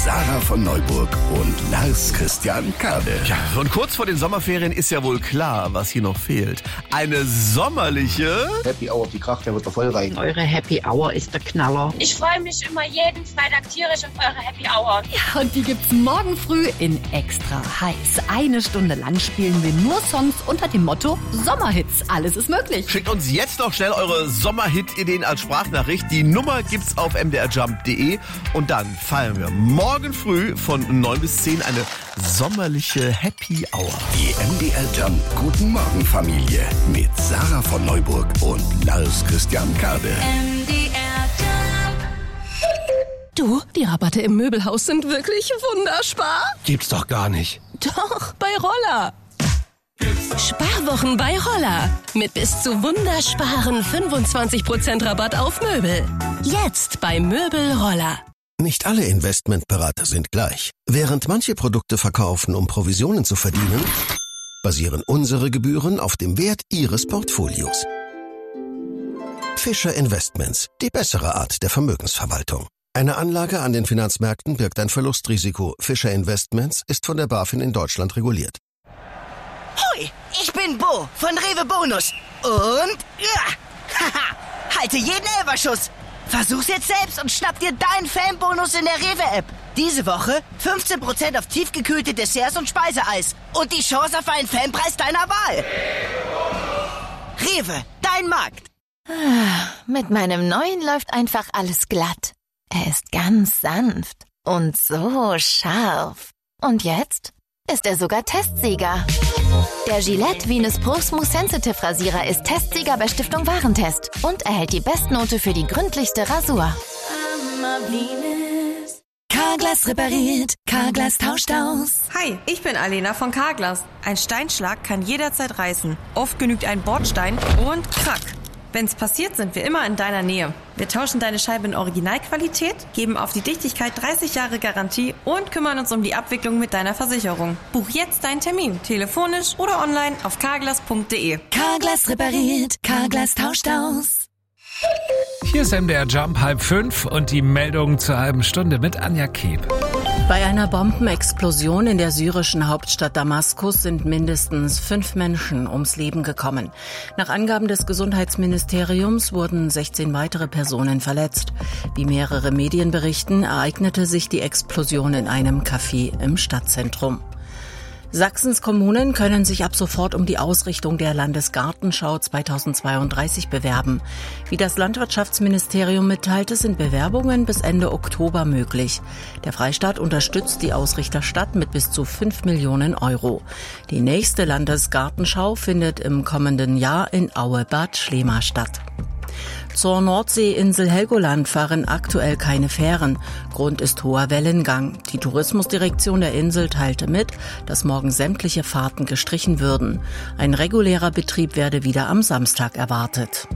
Sarah von Neuburg und Lars Christian Kade. Ja, und kurz vor den Sommerferien ist ja wohl klar, was hier noch fehlt. Eine sommerliche Happy Hour auf die Kracht, der wird da voll rein. Eure Happy Hour ist der Knaller. Ich freue mich immer jeden Freitag tierisch auf eure Happy Hour. Ja, und die gibt's morgen früh in Extra heiß. 1 Stunde lang spielen wir nur Songs unter dem Motto Sommerhits. Alles ist möglich. Schickt uns jetzt noch schnell eure Sommerhit-Ideen als Sprachnachricht. Die Nummer gibt's auf mdrjump.de und dann feiern wir morgen früh von 9 bis 10 eine sommerliche Happy Hour. Die MDR Jump Guten Morgen Familie mit Sarah von Neuburg und Lars Christian Kade. Du, die Rabatte im Möbelhaus sind wirklich wunderbar. Gibt's doch gar nicht. Doch, bei Roller. Sparwochen bei Roller. Mit bis zu wundersparen 25% Rabatt auf Möbel. Jetzt bei Möbel Roller. Nicht alle Investmentberater sind gleich. Während manche Produkte verkaufen, um Provisionen zu verdienen, basieren unsere Gebühren auf dem Wert Ihres Portfolios. Fischer Investments, die bessere Art der Vermögensverwaltung. Eine Anlage an den Finanzmärkten birgt ein Verlustrisiko. Fischer Investments ist von der BaFin in Deutschland reguliert. Hoi, ich bin Bo von Rewe Bonus. Und haha, halte jeden Elferschuss. Versuch's jetzt selbst und schnapp dir deinen Fanbonus in der Rewe-App. Diese Woche 15% auf tiefgekühlte Desserts und Speiseeis. Und die Chance auf einen Fanpreis deiner Wahl. Rewe, dein Markt. Mit meinem neuen läuft einfach alles glatt. Er ist ganz sanft und so scharf. Und jetzt ist er sogar Testsieger. Der Gillette Venus Pro Smooth Sensitive Rasierer ist Testsieger bei Stiftung Warentest und erhält die Bestnote für die gründlichste Rasur. Carglass repariert, Carglass tauscht aus. Hi, ich bin Alena von Carglass. Ein Steinschlag kann jederzeit reißen. Oft genügt ein Bordstein und krack. Wenn's passiert, sind wir immer in deiner Nähe. Wir tauschen deine Scheibe in Originalqualität, geben auf die Dichtigkeit 30 Jahre Garantie und kümmern uns um die Abwicklung mit deiner Versicherung. Buch jetzt deinen Termin, telefonisch oder online auf carglass.de. Carglass repariert, Carglass tauscht aus. Hier ist MDR Jump 4:30 und die Meldung zur halben Stunde mit Anja Keb. Bei einer Bombenexplosion in der syrischen Hauptstadt Damaskus sind mindestens 5 Menschen ums Leben gekommen. Nach Angaben des Gesundheitsministeriums wurden 16 weitere Personen verletzt. Wie mehrere Medien berichten, ereignete sich die Explosion in einem Café im Stadtzentrum. Sachsens Kommunen können sich ab sofort um die Ausrichtung der Landesgartenschau 2032 bewerben. Wie das Landwirtschaftsministerium mitteilte, sind Bewerbungen bis Ende Oktober möglich. Der Freistaat unterstützt die Ausrichterstadt mit bis zu 5 Millionen Euro. Die nächste Landesgartenschau findet im kommenden Jahr in Aue-Bad Schlema statt. Zur Nordseeinsel Helgoland fahren aktuell keine Fähren. Grund ist hoher Wellengang. Die Tourismusdirektion der Insel teilte mit, dass morgen sämtliche Fahrten gestrichen würden. Ein regulärer Betrieb werde wieder am Samstag erwartet.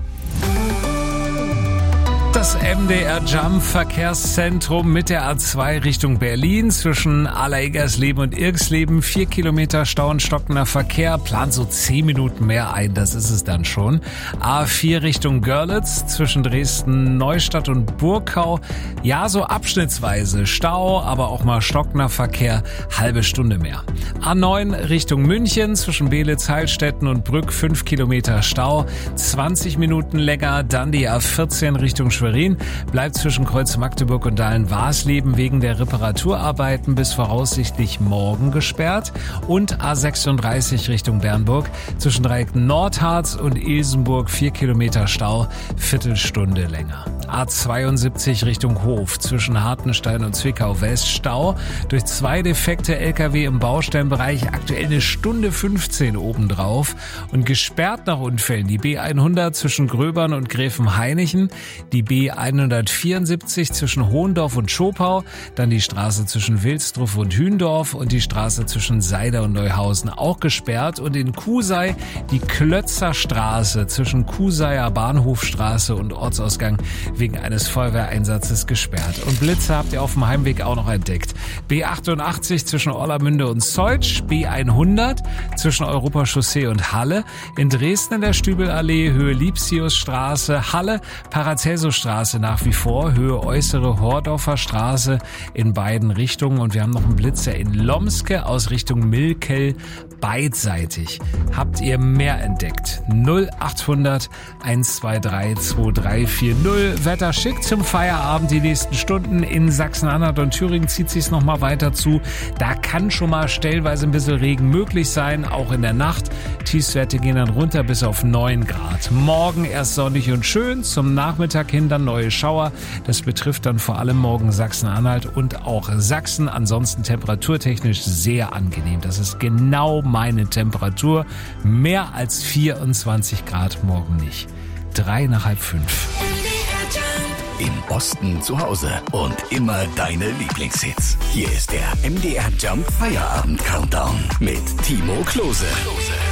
Das MDR Jump Verkehrszentrum mit der A2 Richtung Berlin zwischen Alleriggersleben und Irgsleben. 4 Kilometer Stau und stockender Verkehr. Plant so 10 Minuten mehr ein, das ist es dann schon. A4 Richtung Görlitz zwischen Dresden, Neustadt und Burgau. Ja, so abschnittsweise Stau, aber auch mal stockender Verkehr. Halbe Stunde mehr. A9 Richtung München zwischen Belitz, Heilstätten und Brück. 5 Kilometer Stau. 20 Minuten länger. Dann die A14 Richtung Schwerin. Bleibt zwischen Kreuz Magdeburg und Dahlen-Warsleben wegen der Reparaturarbeiten bis voraussichtlich morgen gesperrt. Und A36 Richtung Bernburg zwischen Dreieck Nordharz und Ilsenburg 4 Kilometer Stau, Viertelstunde länger. A72 Richtung Hof zwischen Hartenstein und Zwickau West Stau durch 2 defekte LKW im Baustellenbereich, aktuell 1 Stunde 15 obendrauf und gesperrt nach Unfällen die B100 zwischen Gröbern und Gräfenhainichen, die B174 zwischen Hohendorf und Schopau, dann die Straße zwischen Wilsdruff und Hündorf und die Straße zwischen Seider und Neuhausen auch gesperrt und in Kusei die Klötzerstraße zwischen Kuseier Bahnhofstraße und Ortsausgang wegen eines Feuerwehreinsatzes gesperrt. Und Blitze habt ihr auf dem Heimweg auch noch entdeckt. B88 zwischen Orlamünde und Zeutsch, B100 zwischen Europachaussee und Halle, in Dresden in der Stübelallee, Höhe Lipsiusstraße, Halle, Paracelsusstraße Straße nach wie vor, Höhe Äußere Hordorfer Straße in beiden Richtungen. Und wir haben noch einen Blitzer in Lomske aus Richtung Milkel beidseitig. Habt ihr mehr entdeckt? 0800 123 2340. Wetter schick zum Feierabend die nächsten Stunden. In Sachsen-Anhalt und Thüringen zieht sich's noch mal weiter zu. Da kann schon mal stellenweise ein bisschen Regen möglich sein, auch in der Nacht. Tiefstwerte gehen dann runter bis auf 9 Grad. Morgen erst sonnig und schön, zum Nachmittag hin dann neue Schauer. Das betrifft dann vor allem morgen Sachsen-Anhalt und auch Sachsen. Ansonsten temperaturtechnisch sehr angenehm. Das ist genau meine Temperatur. Mehr als 24 Grad morgen nicht. 3 nach halb 5. Im Osten zu Hause und immer deine Lieblingshits. Hier ist der MDR Jump Feierabend Countdown mit Timo Klose.